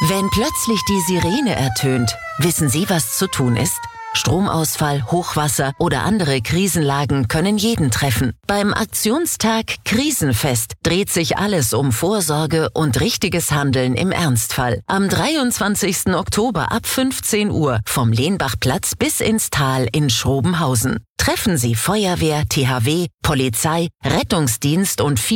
Wenn plötzlich die Sirene ertönt, wissen Sie, was zu tun ist? Stromausfall, Hochwasser oder andere Krisenlagen können jeden treffen. Beim Aktionstag Krisenfest dreht sich alles um Vorsorge und richtiges Handeln im Ernstfall. Am 23. Oktober ab 15 Uhr vom Lehnbachplatz bis ins Tal in Schrobenhausen. Treffen Sie Feuerwehr, THW, Polizei, Rettungsdienst und